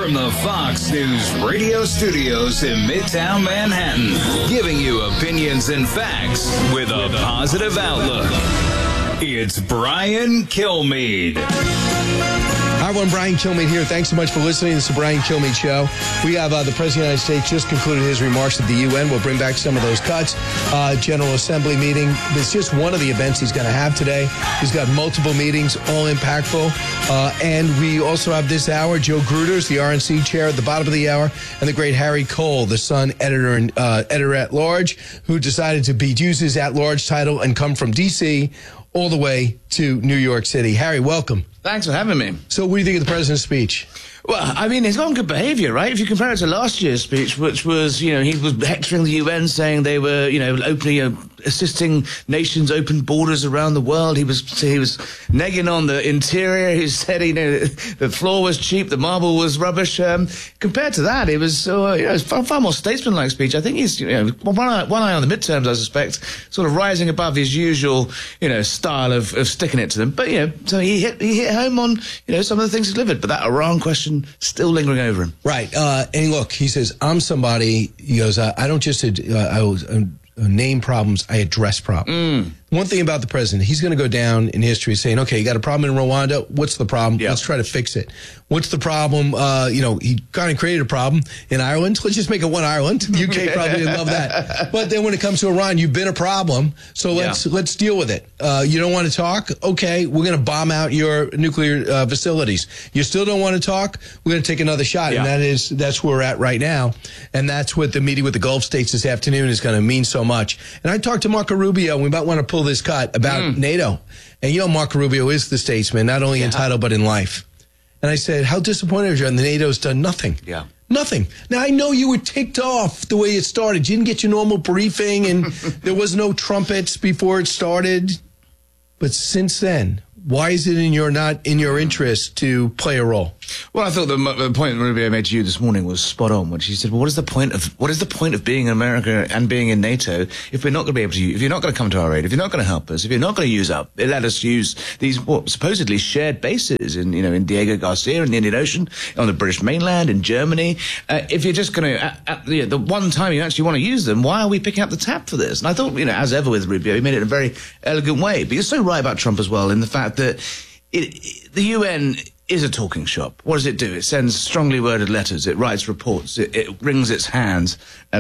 From the Fox News radio studios in Midtown Manhattan, giving you opinions and facts with a positive outlook. It's Brian Kilmeade. Hi, everyone. Brian Kilmeade here. Thanks so much for listening. This is the Brian Kilmeade Show. We have the President of the United States just concluded his remarks at the UN. We'll bring back some of those cuts. General Assembly meeting. It's just one of the events he's going to have today. He's got multiple meetings, all impactful. And we also have this hour, Joe Gruters, the RNC chair at the bottom of the hour, and the great Harry Cole, the Sun editor-at-large, who decided to use his at-large title and come from D.C. all the way to New York City. Harry, welcome. Thanks for having me. So what do you think of the president's speech? Well, I mean, he's got good behaviour, right? If you compare it to last year's speech, which was, he was hectoring the UN, saying they were, openly assisting nations, open borders around the world. He was negging on the interior. He said, the floor was cheap, the marble was rubbish. Compared to that, it was, far more statesman-like speech. I think he's, one eye on the midterms, I suspect, sort of rising above his usual, style of sticking it to them. But, so he hit home on, some of the things he delivered. But that Iran question still lingering over him. Right. And look, he says, I'm somebody, he goes, I don't just name problems, I address problems. One thing about the president, he's going to go down in history saying, okay, you got a problem in Rwanda. What's the problem? Yep. Let's try to fix it. What's the problem? He kind of created a problem in Ireland. Let's just make it one Ireland. UK probably didn't love that. But then when it comes to Iran, you've been a problem. So let's deal with it. You don't want to talk? Okay, we're going to bomb out your nuclear facilities. You still don't want to talk? We're going to take another shot. Yeah. And that's where we're at right now. And that's what the meeting with the Gulf states this afternoon is going to mean so much. And I talked to Marco Rubio, and we might want to pull this cut about NATO. And Marco Rubio is the statesman, not only in title but in life. And I said, how disappointed are you? And the NATO's done nothing. Yeah. Nothing. Now, I know you were ticked off the way it started. You didn't get your normal briefing, and there was no trumpets before it started. But since then, why is it not in your interest to play a role? Well, I thought the point Rubio made to you this morning was spot on. When she said, "Well, what is the point of being in America and being in NATO if we're not going to be able to? If you're not going to come to our aid, if you're not going to help us, if you're not going to let us use these supposedly shared bases in Diego Garcia in the Indian Ocean, on the British mainland, in Germany. If you're just going to the one time you actually want to use them, why are we picking up the tab for this?" And I thought, as ever with Rubio, he made it in a very elegant way. But you're so right about Trump as well in the fact that the UN is a talking shop. What does it do? It sends strongly worded letters. It writes reports. It wrings its hands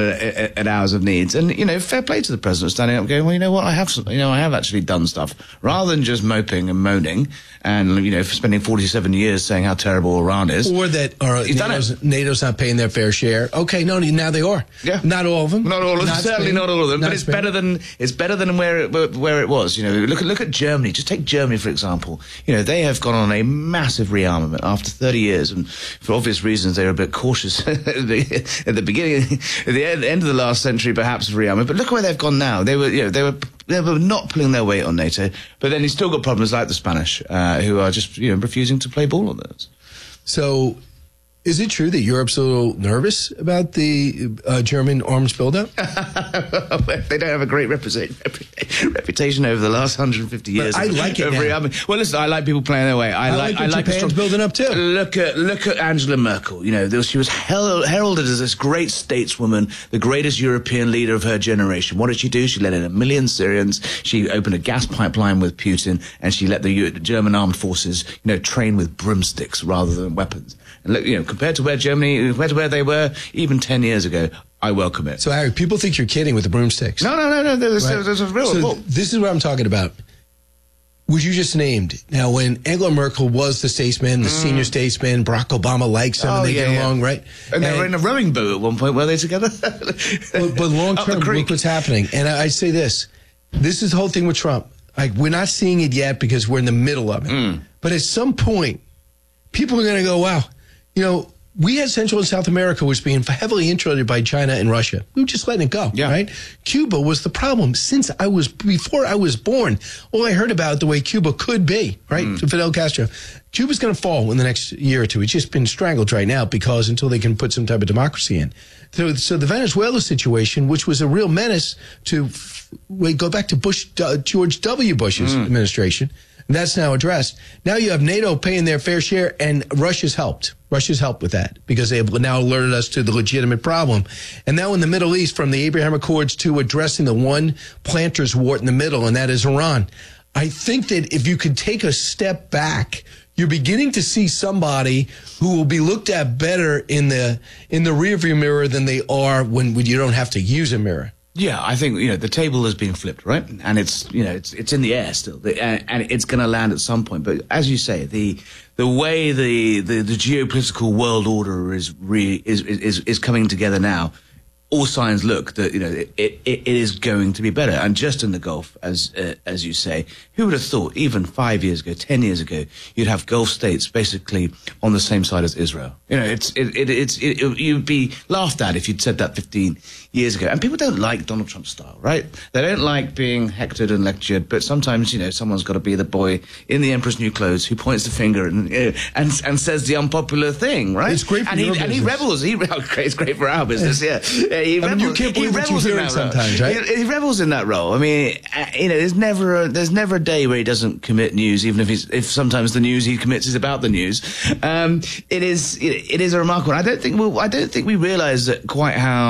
at hours of needs. And, fair play to the president standing up going, well, you know what? I have actually done stuff. Rather than just moping and moaning and, spending 47 years saying how terrible Iran is. Or that NATO's not paying their fair share. Okay, no, now they are. Yeah. Not all of them. Not all of them. Certainly not all of them. But it's better than where it was. Look at Germany. Just take Germany, for example. They have gone on a massive rearmament after 30 years, and for obvious reasons they were a bit cautious at the beginning, at the end of the last century, perhaps, of rearmament. But look where they've gone now. They were not pulling their weight on NATO, but then you've still got problems like the Spanish, who are just refusing to play ball on those. So, is it true that Europe's a little nervous about the German arms buildup? They don't have a great reputation over the last 150 years. But I like it now. Well, listen, I like people playing their way. I like Japan's building up too. Look at Angela Merkel. She was heralded as this great stateswoman, the greatest European leader of her generation. What did she do? She let in 1 million Syrians. She opened a gas pipeline with Putin, and she let the German armed forces, train with broomsticks rather than weapons. And look, compared to where they were even 10 years ago, I welcome it. So, Harry, people think you're kidding with the broomsticks. No. There's a real. So this is what I'm talking about. Which you just named. Now, when Angela Merkel was the statesman, the senior statesman, Barack Obama likes him, and they get along, right? And they were in a rowing boat at one point, were they together? but long term, look what's happening. And I say this. This is the whole thing with Trump. We're not seeing it yet because we're in the middle of it. But at some point, people are going to go, wow, we had Central and South America was being heavily infiltrated by China and Russia. We were just letting it go, right? Cuba was the problem. Before I was born, all I heard about the way Cuba could be, right? Fidel Castro. Cuba's going to fall in the next year or two. It's just been strangled right now because until they can put some type of democracy in. So the Venezuela situation, which was a real menace to go back to George W. Bush's administration, And that's now addressed. Now you have NATO paying their fair share, and Russia's helped. Russia's helped with that because they have now alerted us to the legitimate problem. And now in the Middle East, from the Abraham Accords to addressing the one planter's wart in the middle, and that is Iran. I think that if you could take a step back, you're beginning to see somebody who will be looked at better in the rearview mirror than they are when you don't have to use a mirror. Yeah, I think, the table has been flipped, right? And it's in the air still, and it's going to land at some point. But as you say, the way the geopolitical world order is coming together now, all signs look that it is going to be better. And just in the Gulf, as you say, who would have thought even 5 years ago, 10 years ago, you'd have Gulf states basically on the same side as Israel? You'd be laughed at if you'd said that 15 years ago. And people don't like Donald Trump's style, right? They don't like being hectored and lectured. But sometimes someone's got to be the boy in the Emperor's new clothes who points the finger and says the unpopular thing, right? It's great for your business. And he rebels. It's great for our business. Yeah. You can't believe what you hear sometimes, right? He rebels in that role. I mean, there's never a day where he doesn't commit news, even if sometimes the news he commits is about the news. It is a remarkable. I don't think we realise that quite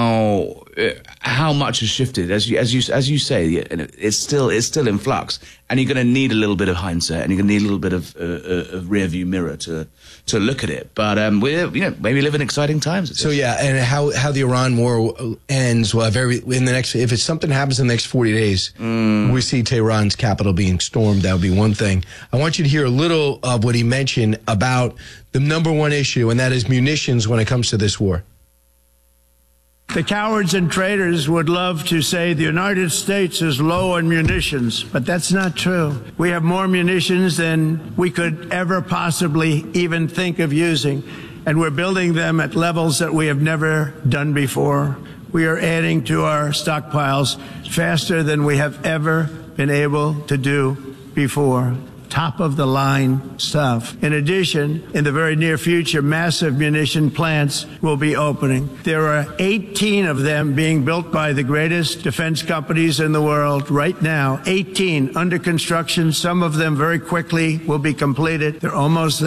how much has shifted. As you say, it's still in flux, and you're going to need a little bit of hindsight, and you're going to need a little bit of rear view mirror to look at it. But maybe live in exciting times. So yeah, and how the Iran war ends. Well, if it's something happens in the next 40 days, we see Tehran's capital being stormed. That would be one thing. I want you to hear a little of what he mentioned about the number one issue, and that is munitions when it comes to this war. The cowards and traitors would love to say the United States is low on munitions, but that's not true. We have more munitions than we could ever possibly even think of using, and we're building them at levels that we have never done before. We are adding to our stockpiles faster than we have ever been able to do before. Top-of-the-line stuff. In addition, in the very near future, massive munition plants will be opening. There are 18 of them being built by the greatest defense companies in the world right now. 18 under construction. Some of them very quickly will be completed. They're almost there.